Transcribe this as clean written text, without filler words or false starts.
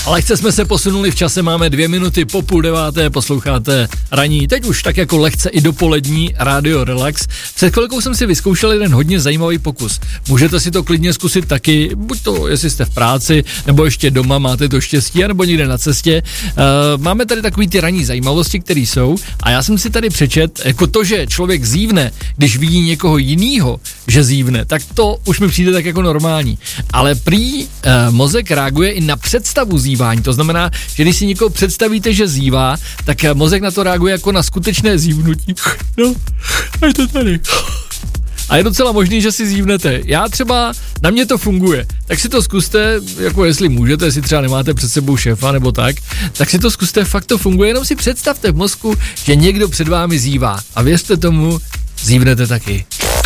Lehce jsme se posunuli v čase, máme 2 minuty po 8:30, posloucháte ranní, teď už tak jako lehce i dopolední Radio Relax. Před chvilkou jsem si vyzkoušel jeden hodně zajímavý pokus. Můžete si to klidně zkusit taky, buď to, jestli jste v práci, nebo ještě doma, máte to štěstí, nebo někde na cestě. Máme tady takový ty ranní zajímavosti, které jsou, a já jsem si tady přečet, jako to, že člověk zívne, když vidí někoho jinýho, že zívne, tak to už mi přijde tak jako normální. Ale prý mozek reaguje i na představu zívání. To znamená, že když si někoho představíte, že zívá, tak mozek na to reaguje jako na skutečné zívnutí. No, a je to tady. A je docela možný, že si zívnete. Já třeba, na mě to funguje. Tak si to zkuste, jako jestli můžete, jestli třeba nemáte před sebou šéfa nebo tak si to zkuste, fakt to funguje. Jenom si představte v mozku, že někdo před vámi zívá. A věřte tomu, zívnete taky.